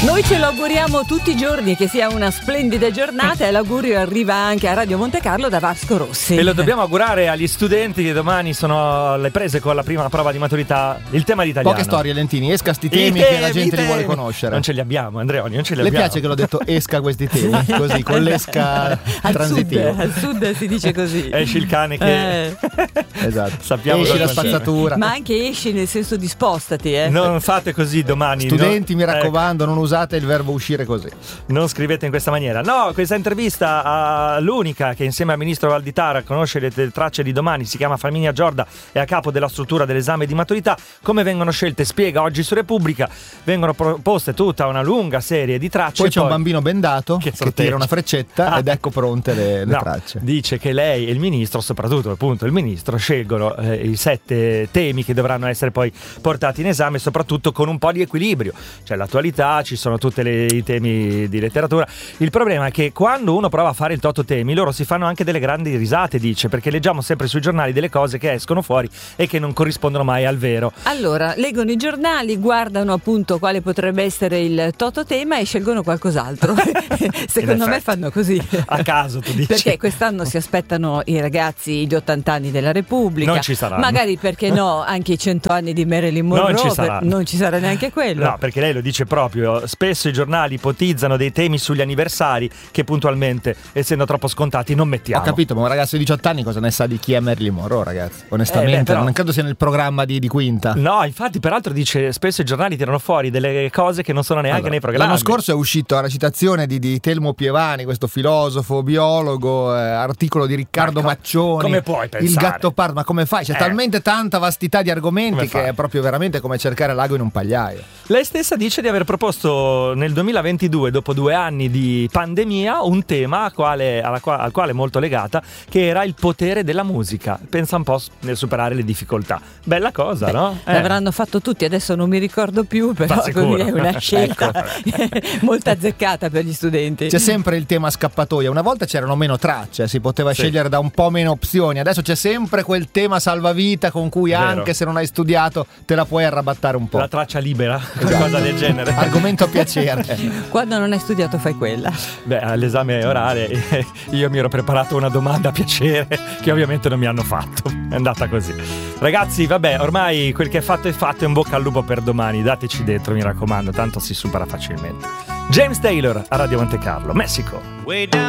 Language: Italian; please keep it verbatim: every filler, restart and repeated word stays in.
Noi ce lo auguriamo tutti i giorni che sia una splendida giornata e l'augurio arriva anche a Radio Monte Carlo da Vasco Rossi. E lo dobbiamo augurare agli studenti che domani sono alle prese con la prima prova di maturità. Il tema di italiano. Poche storie, Lentini, esca sti temi, temi che la gente temi. li vuole conoscere. Non ce li abbiamo, Andreoni, non ce li Le abbiamo. piace che l'ho detto esca questi temi, così, con l'esca al transitivo. Sud, al sud si dice così. Esci il cane che... Eh. Esatto. Sappiamo esci la cosa c'è. spazzatura. Ma anche esci nel senso di spostati, eh. Non fate così domani. Studenti, no? mi raccomando, non usate il verbo uscire così. Non scrivete in questa maniera. No, questa intervista all'unica che insieme al ministro Valditara conosce le, le tracce di domani, si chiama Flaminia Giorda, è a capo della struttura dell'esame di maturità. Come vengono scelte? Spiega oggi su Repubblica. Vengono proposte tutta una lunga serie di tracce. Poi c'è un bambino bendato che, che tira una freccetta Ah. ed ecco pronte le, le No, tracce. dice che lei e il ministro, soprattutto appunto il ministro, scelgono eh, i sette temi che dovranno essere poi portati in esame, soprattutto con un po' di equilibrio. C'è l'attualità, ci sono tutti i temi di letteratura. Il problema è che quando uno prova a fare il toto temi, loro si fanno anche delle grandi risate, dice, perché leggiamo sempre sui giornali delle cose che escono fuori e che non corrispondono mai al vero. Allora, leggono i giornali, guardano appunto quale potrebbe essere il toto tema e scelgono qualcos'altro. Secondo me fanno così. A caso, tu dici? Perché quest'anno si aspettano i ragazzi gli ottanta anni della Repubblica. Non ci saranno. Magari, perché no, anche i cento anni di Marilyn Monroe. Non ci saranno. Per, non ci sarà neanche quello. No, perché lei lo dice proprio, spesso i giornali ipotizzano dei temi sugli anniversari che puntualmente, essendo troppo scontati, non mettiamo. Ho capito, ma un ragazzo di diciotto anni cosa ne sa di chi è Marilyn Monroe, ragazzi? Onestamente, Eh, beh, però- non credo sia nel programma di, di Quinta. No, infatti, peraltro dice spesso i giornali tirano fuori delle cose che non sono neanche Allora, nei programmi. l'anno scorso è uscito la citazione di, di Telmo Pievani, questo filosofo, biologo, eh, articolo di Riccardo Ma co- Maccioni. come puoi pensare? Il Gattopardo, ma come fai? C'è Eh. talmente tanta vastità di Come argomenti fai? che è proprio veramente come cercare l'ago in un pagliaio. Lei stessa dice di aver proposto nel duemilaventidue, dopo due anni di pandemia, un tema al quale, alla qua- al quale è molto legata, che era il potere della musica. Pensa un po' s- nel superare le difficoltà. Bella cosa, no? Eh. L'avranno fatto tutti, adesso non mi ricordo più, però Ma sicuro. così è una scelta molto azzeccata per gli studenti. C'è sempre il tema scappatoia. Una volta c'erano meno tracce, si poteva Sì. scegliere da un po' meno opzioni. Adesso c'è sempre quel tema salvavita con cui Vero. anche se non hai studiato te la puoi arrabattare un po'. La traccia libera, qualcosa del genere. Argomento a piacere. Quando non hai studiato fai quella. Beh, all'esame orale eh, io mi ero preparato una domanda a piacere che ovviamente non mi hanno fatto. È andata così. Ragazzi, vabbè, ormai quel che è fatto è fatto, in bocca al lupo per domani. Dateci dentro, mi raccomando, tanto si supera facilmente. James Taylor a Radio Monte Carlo, Messico.